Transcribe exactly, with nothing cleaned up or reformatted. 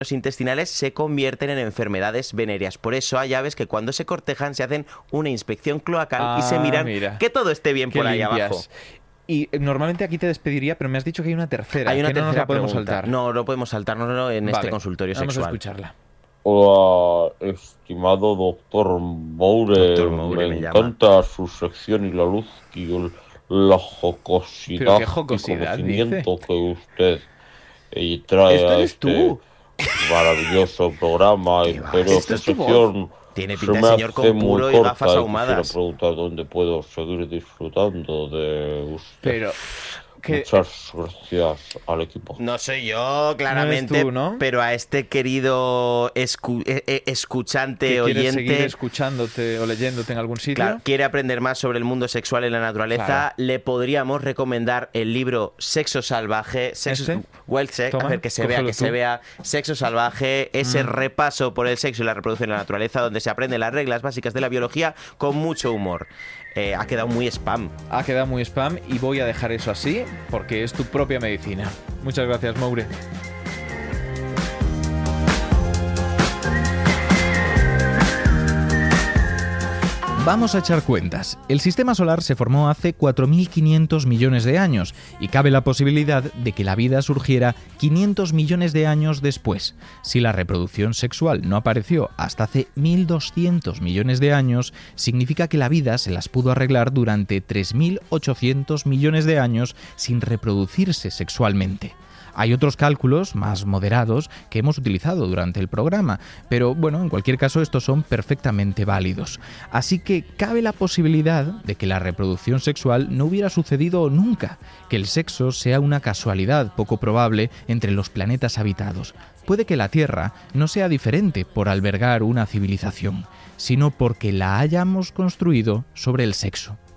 intestinales se convierten en enfermedades venéreas. Por eso hay aves que cuando se cortejan se hacen una inspección cloacal Ah, y se miran mira. que todo esté bien Qué por ahí limpias. abajo. Y eh, normalmente aquí te despediría, pero me has dicho que hay una tercera. Hay una que no nos tercera la podemos pregunta. saltar. No, no podemos saltarnos en Vale, este consultorio vamos sexual. a escucharla. Hola, estimado doctor Moure. Doctor Moure me me llama. encanta su sección y la luz y el- la jocosidad, Pero qué jocosidad, y conocimiento que usted eh, trae Esto a eres este tú. maravilloso programa. ¿Qué va? Pero Esto esta es tu voz. sección Tiene se pinta de me señor hace con muy puro y corta gafas y ahumadas. quisiera preguntar dónde puedo seguir disfrutando de usted. Pero... que- Muchas gracias al equipo. No soy yo, claramente, No eres tú, ¿no? pero a este querido escu- eh, eh, escuchante, que quieres oyente, seguir escuchándote o leyéndote en algún sitio. claro, quiere aprender más sobre el mundo sexual en la naturaleza, Claro. le podríamos recomendar el libro Sexo Salvaje, Sexo, ¿Este? Wild Sex, Toma, a ver que se vea, cógelo que se tú. vea Sexo Salvaje, ese Mm. repaso por el sexo y la reproducción en la naturaleza, donde se aprenden las reglas básicas de la biología con mucho humor. Eh, ha quedado muy spam. Ha quedado muy spam y voy a dejar eso así porque es tu propia medicina. Muchas gracias, Moure. Vamos a echar cuentas. El sistema solar se formó hace cuatro mil quinientos millones de años y cabe la posibilidad de que la vida surgiera quinientos millones de años después. Si la reproducción sexual no apareció hasta hace mil doscientos millones de años, significa que la vida se las pudo arreglar durante tres mil ochocientos millones de años sin reproducirse sexualmente. Hay otros cálculos más moderados que hemos utilizado durante el programa, pero bueno, en cualquier caso estos son perfectamente válidos. Así que cabe la posibilidad de que la reproducción sexual no hubiera sucedido nunca, que el sexo sea una casualidad poco probable entre los planetas habitados. Puede que la Tierra no sea diferente por albergar una civilización, sino porque la hayamos construido sobre el sexo.